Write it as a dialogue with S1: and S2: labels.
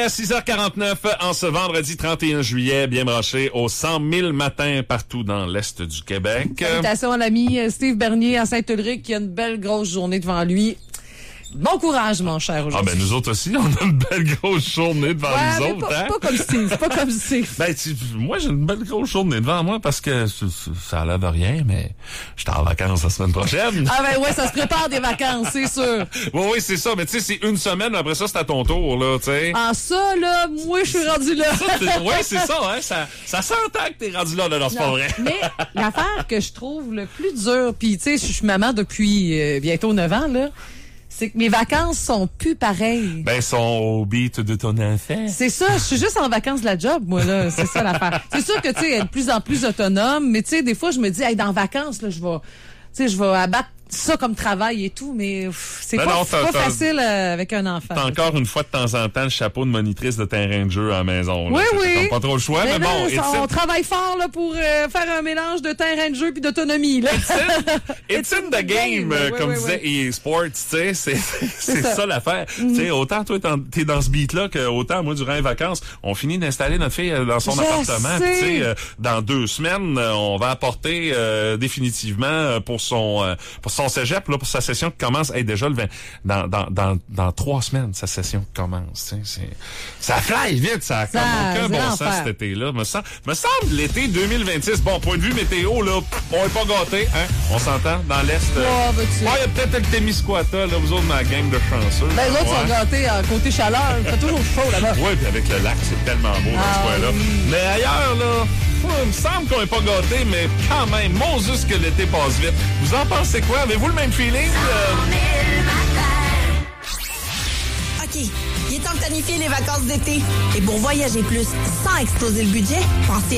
S1: 6h49 en ce vendredi 31 juillet, bien branché aux 100 000 matins partout dans l'Est du Québec.
S2: Salutations à l'ami Steve Bernier à Saint-Ulrich qui a une belle grosse journée devant lui. Bon courage, mon cher, aujourd'hui.
S1: Ah ben nous autres aussi, on a une belle grosse journée devant nous autres.
S2: Pas comme Steve, pas comme Steve.
S1: Ben, moi, j'ai une belle grosse journée devant moi parce que ça a l'air de rien, mais j'étais en vacances la semaine prochaine.
S2: Ah ben ouais, ça se prépare des vacances, c'est sûr.
S1: Oui, c'est ça. Mais tu sais, c'est une semaine, après ça, c'est à ton tour, là, tu sais.
S2: Ah ça, là, moi, je suis rendu là.
S1: Oui, c'est ça, hein. Ça s'entend que t'es rendu là, non, c'est pas vrai.
S2: Mais l'affaire que je trouve le plus dur, puis tu sais, je suis maman depuis bientôt 9 ans, là, c'est que mes vacances sont plus pareilles.
S1: Ben, sont au beat de ton enfant.
S2: C'est ça, je suis juste en vacances de la job, moi, là. C'est ça l'affaire. C'est sûr que, tu sais, être de plus en plus autonome, mais tu sais, des fois, je me dis, hey, dans vacances, là, je vais abattre ça comme travail et tout, mais c'est pas facile avec un enfant.
S1: T'as encore une fois de temps en temps le chapeau de monitrice de terrain de jeu à la maison. Là.
S2: Oui.
S1: T'as pas trop le choix, mais bon.
S2: On travaille fort là, pour faire un mélange de terrain de jeu puis d'autonomie. Là.
S1: It's in the game, comme disait EA Sports, tu sais, c'est ça l'affaire. Tu sais, autant toi t'es dans ce beat-là que autant moi durant les vacances, on finit d'installer notre fille dans son appartement. Tu sais, dans 2 semaines, on va apporter définitivement pour son cégep, là, pour sa session qui commence, déjà le 20, dans 3 semaines, sa session qui commence, ça fly vite, ça a comme aucun bon sens cet été-là. Me semble, l'été 2026, bon, point de vue météo, là, on est pas gâtés, hein, on s'entend, dans l'Est. Il y a peut-être le Témiscouata, là, vous autres, dans la gang de chanceux.
S2: Ben, les autres sont gâtés côté chaleur, il fait toujours chaud, là-bas.
S1: Oui, puis avec le lac, c'est tellement beau dans ce coin-là. Oui. Mais ailleurs, là, il me semble qu'on est pas gâtés, mais quand même, mon juste que l'été passe vite. Vous en pensez quoi? Avez-vous le même feeling?
S3: OK, il est temps de planifier les vacances d'été. Et pour voyager plus sans exploser le budget, pensez